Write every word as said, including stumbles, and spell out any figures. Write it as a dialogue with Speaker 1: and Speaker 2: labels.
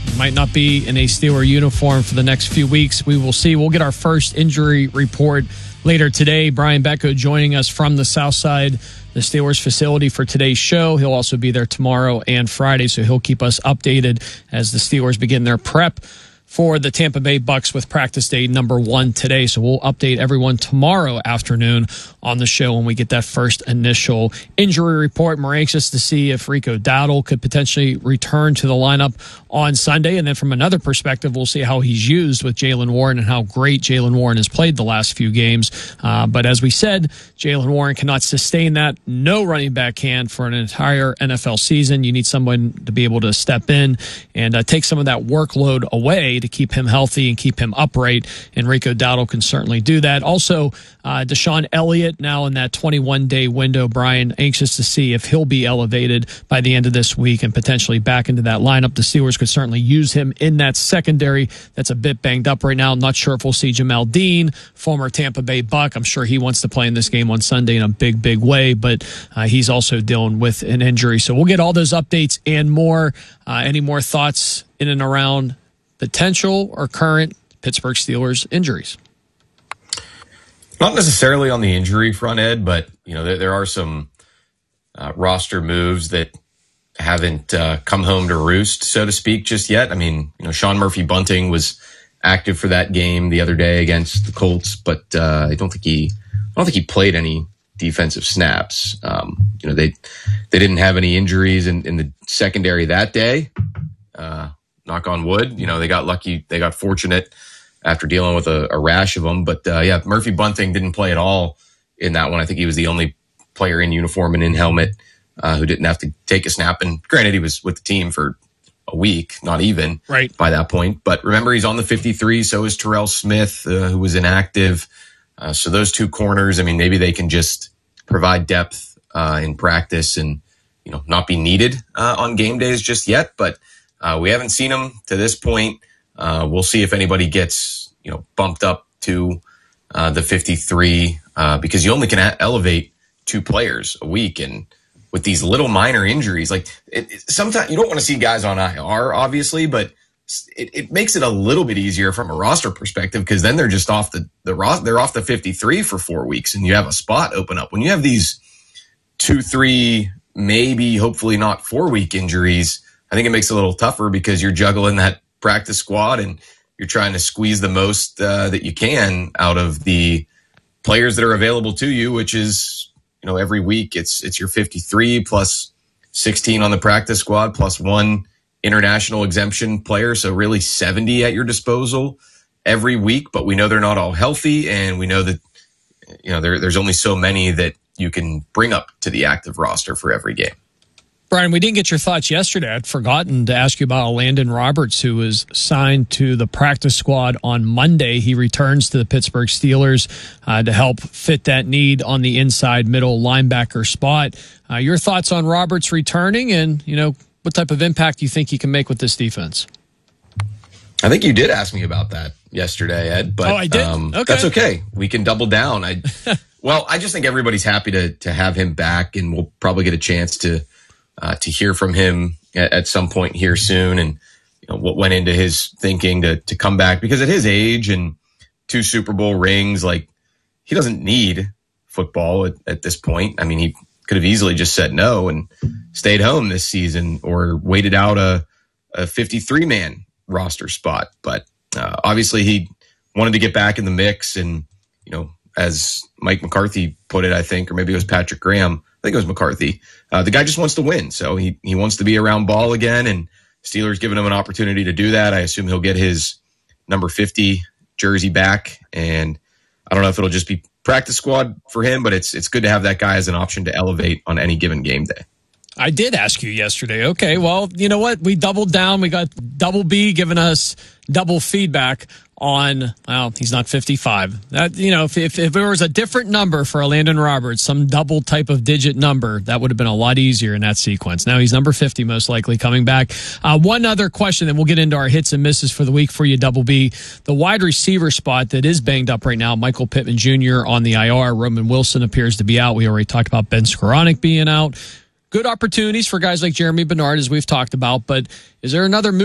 Speaker 1: Might not be in a Steeler uniform for the next few weeks. We will see. We'll get our first injury report later today. Brian Becko joining us from the South Side, the Steelers facility for today's show. He'll also be there tomorrow and Friday, so he'll keep us updated as the Steelers begin their prep for the Tampa Bay Bucks with practice day number one today. So we'll update everyone tomorrow afternoon on the show when we get that first initial injury report. And we're anxious to see if Rico Dowdle could potentially return to the lineup on Sunday. And then from another perspective, we'll see how he's used with Jaylen Warren and how great Jaylen Warren has played the last few games. Uh, but as we said, Jaylen Warren cannot sustain that. No running back can for an entire N F L season. You need someone to be able to step in and uh, take some of that workload away to keep him healthy and keep him upright. And Rico Dowdle can certainly do that. Also, uh, Deshaun Elliott now in that twenty-one day window. Brian, anxious to see if he'll be elevated by the end of this week and potentially back into that lineup. The Steelers could certainly use him in that secondary that's a bit banged up right now. I'm not sure if we'll see Jamel Dean, former Tampa Bay Buck. I'm sure he wants to play in this game on Sunday in a big, big way, but uh, he's also dealing with an injury. So we'll get all those updates and more. Uh, any more thoughts in and around potential or current Pittsburgh Steelers injuries?
Speaker 2: Not necessarily on the injury front, Ed, but you know there, there are some uh, roster moves that haven't uh, come home to roost, so to speak, just yet. I mean, you know, Sean Murphy-Bunting was active for that game the other day against the Colts, but uh, I don't think he, I don't think he played any defensive snaps. Um, you know, they they didn't have any injuries in, in the secondary that day. Uh, knock on wood. You know, they got lucky. They got fortunate after dealing with a, a rash of them. But, uh, yeah, Murphy Bunting didn't play at all in that one. I think he was the only player in uniform and in helmet uh, who didn't have to take a snap. And granted, he was with the team for a week, not even
Speaker 1: right
Speaker 2: by that point. But remember, he's on the fifty-three. So is Terrell Smith, uh, who was inactive. Uh, so those two corners, I mean, maybe they can just provide depth uh, in practice and, you know, not be needed uh, on game days just yet. But uh, we haven't seen them to this point. Uh, we'll see if anybody gets, you know, bumped up to uh, the fifty-three uh, because you only can a- elevate two players a week. And with these little minor injuries, like it, it, sometimes you don't want to see guys on I R, obviously, but it, it makes it a little bit easier from a roster perspective because then they're just off the, the ro- they're off the fifty-three for four weeks and you have a spot open up. When you have these two, three, maybe hopefully not four week injuries, I think it makes it a little tougher because you're juggling that practice squad and you're trying to squeeze the most uh, that you can out of the players that are available to you, which is, you know, every week it's it's your fifty-three plus sixteen on the practice squad plus one international exemption player. So really seventy at your disposal every week, but we know they're not all healthy and we know that, you know, there, there's only so many that you can bring up to the active roster for every game.
Speaker 1: Brian, we didn't get your thoughts yesterday. I'd forgotten to ask you about Landon Roberts, who was signed to the practice squad on Monday. He returns to the Pittsburgh Steelers uh, to help fit that need on the inside middle linebacker spot. Uh, your thoughts on Roberts returning and, you know, what type of impact you think he can make with this defense?
Speaker 2: I think you did ask me about that yesterday, Ed. But
Speaker 1: oh, I did?
Speaker 2: Um,
Speaker 1: okay.
Speaker 2: That's okay. We can double down. I Well, I just think everybody's happy to to have him back, and we'll probably get a chance to Uh, to hear from him at, at some point here soon, and you know what went into his thinking to to come back because at his age and two Super Bowl rings, like he doesn't need football at, at this point. I mean, he could have easily just said no and stayed home this season or waited out a, a fifty-three man roster spot. But uh, obviously, he wanted to get back in the mix, and you know, as Mike McCarthy put it, I think, or maybe it was Patrick Graham. I think it was McCarthy. Uh, the guy just wants to win. So he, he wants to be around ball again, and Steelers giving him an opportunity to do that. I assume he'll get his number fifty jersey back. And I don't know if it'll just be practice squad for him, but it's, it's good to have that guy as an option to elevate on any given game day.
Speaker 1: I did ask you yesterday. Okay, well, you know what? We doubled down. We got Double B giving us double feedback on, well, he's not fifty-five. That, you know, if, if, if there was a different number for Landon Roberts, some double type of digit number, that would have been a lot easier in that sequence. Now he's number fifty, most likely coming back. Uh, one other question, then we'll get into our hits and misses for the week for you, Double B. The wide receiver spot that is banged up right now, Michael Pittman Junior on the I R. Roman Wilson appears to be out. We already talked about Ben Skoranek being out. Good opportunities for guys like Jeremy Bernard, as we've talked about, but is there another move